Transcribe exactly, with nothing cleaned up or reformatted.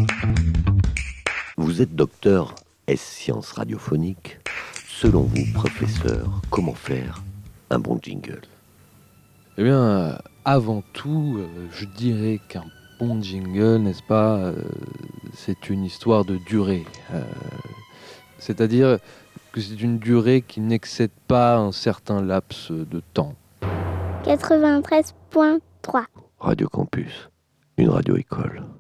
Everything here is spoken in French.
Vous êtes docteur S sciences radiophoniques. Selon vous, professeur, comment faire un bon jingle? Eh bien, euh, avant tout, euh, je dirais qu'un bon jingle, n'est-ce pas, euh, c'est une histoire de durée. Euh, c'est-à-dire que c'est une durée qui n'excède pas un certain laps de temps. quatre-vingt-treize point trois Radio Campus, une radio-école.